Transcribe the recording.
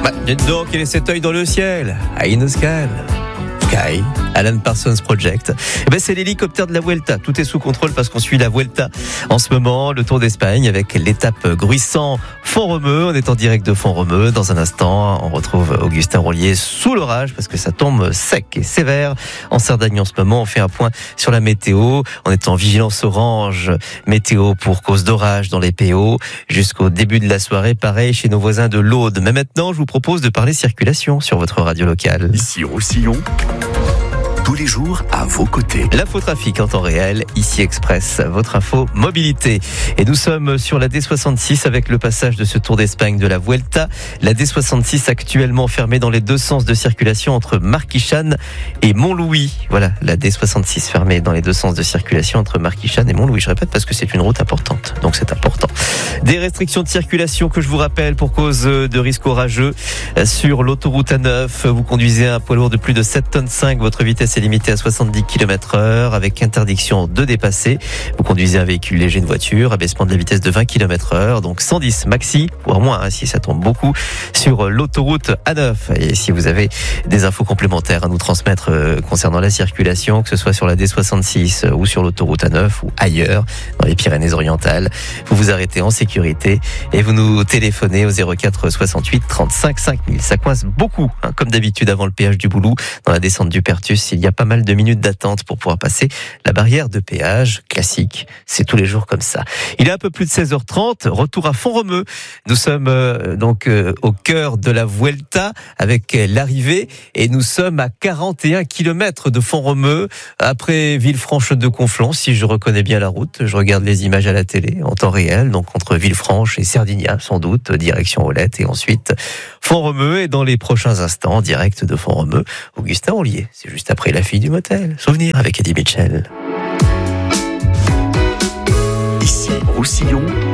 Dites donc, quel est cet œil dans le ciel? High in the Sky, Alan Parsons Project. C'est l'hélicoptère de la Vuelta. Tout est sous contrôle parce qu'on suit la Vuelta en ce moment, le Tour d'Espagne avec l'étape Gruissan Font-Romeu. On est en direct de Font-Romeu. Dans un instant, on retrouve Augustin Rollier sous l'orage parce que ça tombe sec et sévère en Cerdagne en ce moment. On fait un point sur la météo. On est en vigilance orange météo pour cause d'orage dans les PO jusqu'au début de la soirée. Pareil chez nos voisins de l'Aude. Mais maintenant, je vous propose de parler circulation sur votre radio locale. Ici Roussillon, tous les jours à vos côtés. L'info trafic en temps réel, ici Express, votre info mobilité. Et nous sommes sur la D66 avec le passage de ce Tour d'Espagne de la Vuelta. La D66 actuellement fermée dans les deux sens de circulation entre Marquichane et Montlouis. Voilà, la D66 fermée dans les deux sens de circulation entre Marquichane et Montlouis. Je répète parce que c'est une route importante, donc c'est important. Des restrictions de circulation que je vous rappelle pour cause de risques orageux sur l'autoroute A9. Vous conduisez un poids lourd de plus de 7,5 tonnes. Votre vitesse est limitée à 70 km/h avec interdiction de dépasser. Vous conduisez un véhicule léger, une voiture, abaissement de la vitesse de 20 km/h, donc 110 maxi, voire moins si ça tombe beaucoup, sur l'autoroute A9. Et si vous avez des infos complémentaires à nous transmettre concernant la circulation, que ce soit sur la D66 ou sur l'autoroute A9 ou ailleurs, dans les Pyrénées-Orientales, vous vous arrêtez en sécurité et vous nous téléphonez au 04 68 35 5000. Ça coince beaucoup, comme d'habitude avant le péage du Boulou, dans la descente du Pertus. Il y a pas mal de minutes d'attente pour pouvoir passer la barrière de péage classique. C'est tous les jours comme ça. Il est un peu plus de 16h30. Retour à Font-Romeu. Nous sommes au cœur de la Vuelta avec l'arrivée et nous sommes à 41 km de Font-Romeu après Villefranche-de-Conflans. Si je reconnais bien la route, je regarde les images à la télé en temps réel. Donc entre Villefranche et Cerdignas, sans doute, direction Olette et ensuite Font-Romeu. Et dans les prochains instants, en direct de Font-Romeu, Augustin Rollier. C'est juste après La fille du motel. Souvenir avec Eddie Mitchell. Ici Roussillon,